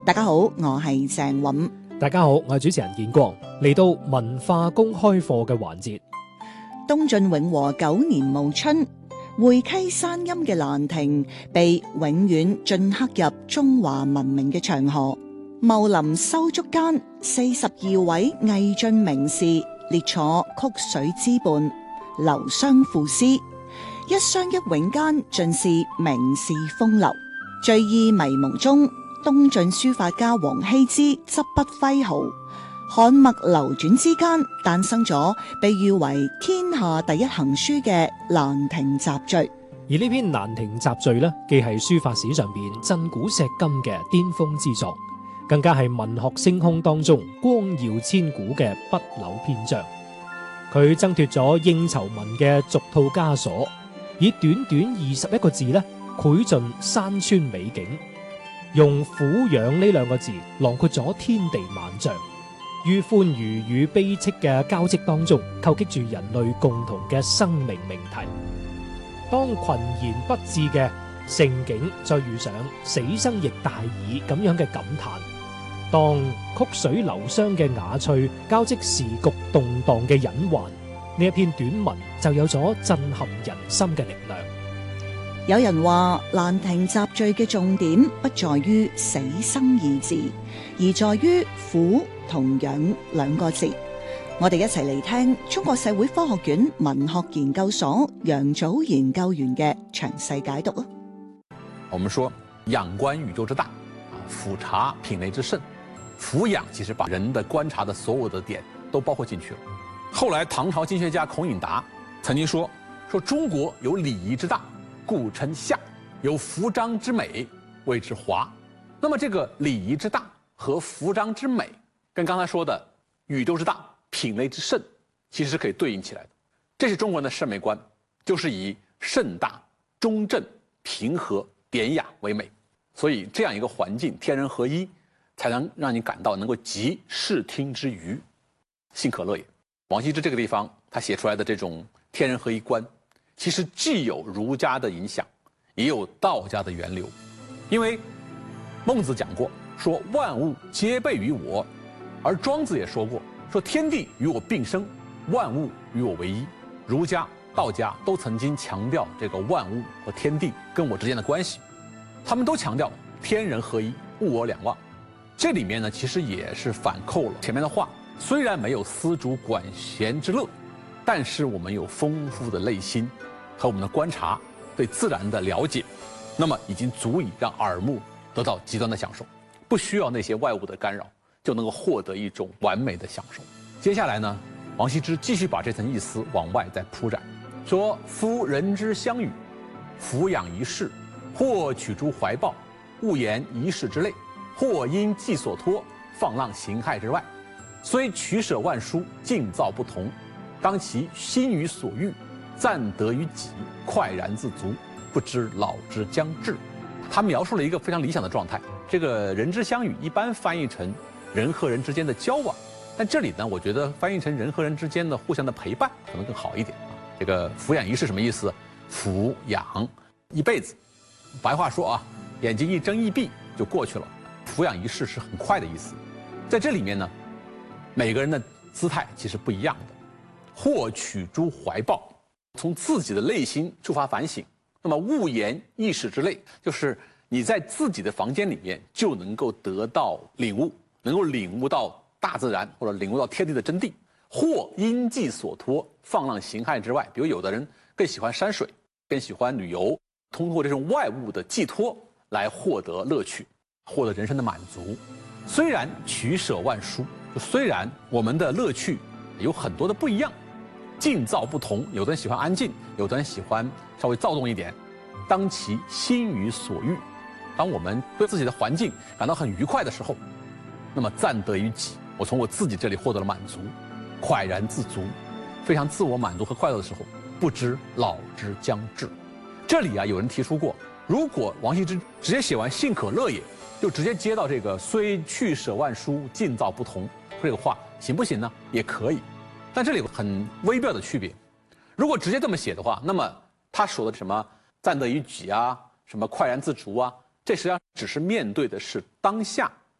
大家好，我係鄭韻。 大家好，我係主持人建光。嚟到文化公開課嘅環節， 東晉永和9年暮春，會稽山陰嘅蘭亭被永遠镌刻入中華文明嘅長河。茂林修築間，42位魏晉名士列坐曲水之畔，流觴賦詩，一觴一詠間盡是名士風流。醉意迷蒙中，東晉書法家王羲之執筆揮毫，漢墨流轉之間，誕生咗被譽為天下第一行書嘅《蘭亭集序》。 而呢篇《蘭亭集序》呢，既係書法史上邊震古錫今嘅巔峰之作，更加係文學星空當中光耀千古嘅不朽篇章。佢掙脫咗應酬文嘅俗套枷鎖，以短短21個字呢，繪盡山川美景，用俯仰呢兩個字囊括咗天地萬象，於歡愉與悲戚嘅交織當中，構擊住人類共同嘅生命命題。當群言不至嘅盛景，再遇上死生亦大矣咁樣嘅感嘆，當曲水流觴嘅雅趣交織時局動盪嘅隱患，呢一篇短文就有咗震撼人心嘅力量。 有人話《蘭亭集序》嘅重點不在於死生二字，而在於俯同仰兩個字。我哋一齊嚟聽中國社會科學院文學研究所楊祖研究員嘅詳細解讀。 我們說仰觀宇宙之大，俯察品類之盛。俯仰其實把人的觀察的所有的點都包括進去了。後來唐朝經學家孔穎達曾經說中國有禮儀之大，故稱夏；有服章之美，謂之華。那麼這個禮儀之大和服章之美，跟剛才說的宇宙之大、品類之盛，其實是可以對應起來的。這是中國人的審美觀，就是以盛大、中正、平和、典雅為美。所以這樣一個環境，天人合一，才能讓你感到能夠集視聽之娛，幸可樂也。王羲之這個地方，他寫出來的這種天人合一觀，其實既有儒家的影響，也有道家的源流。因為孟子講過，說萬物皆備於我，而莊子也說過，說天地與我並生，萬物與我為一。儒家、道家都曾經強調這個萬物和天地跟我之間的關係，他們都強調天人合一，物我兩忘。這裏面呢，其實也是反扣了前面的話，雖然沒有絲竹管弦之樂，但是我們有豐富的內心和我們的觀察，對自然的了解，那麼已經足以讓耳目得到極端的享受，不需要那些外物的干擾，就能夠獲得一種完美的享受。接下來呢，王羲之繼續把這層意思往外再鋪展，說夫人之相與，俯仰一世，或取諸懷抱，悟言一世之類，或因寄所託，放浪形骸之外，雖取捨萬殊，境造不同，當其心於所欲，暫得於己，快然自足，不知老之將至。他描述了一個非常理想的狀態。這個人之相與一般翻譯成人和人之間的交往，但這裡呢，我覺得翻譯成人和人之間的互相的陪伴可能更好一點。這個俯仰一世什麼意思？俯仰一輩子，白話說啊，眼睛一睜一閉就過去了。俯仰一世是很快的意思。在這裡面呢，每個人的姿態其實不一樣的。或取諸懷抱，從自己的內心出發反省。那麼悟言一世之類，就是你在自己的房間裡面就能夠得到領悟，能夠領悟到大自然或者領悟到天地的真諦。或因寄所託，放浪形骸之外，比如有的人更喜歡山水，更喜歡旅遊，通過這種外物的寄託來獲得樂趣，獲得人生的滿足。雖然取捨萬殊，雖然我們的樂趣有很多的不一樣，境造不同，有的人喜歡安靜，有的人喜歡稍微躁動一點。當其心於所欲，當我們對自己的環境感到很愉快的時候，那麼暫得於己，我從我自己這裡獲得了滿足，快然自足，非常自我滿足和快樂的時候，不知老之將至。這裡啊，有人提出過，如果王羲之直接寫完幸可樂也，就直接接到這個雖去捨萬殊，境造不同這個話，行不行呢？也可以，但這裡有很微妙的區別。如果直接這麼寫的話，那麼他說的什麼暫得於己啊，什麼快然自足啊，這實際上只是面對的是當下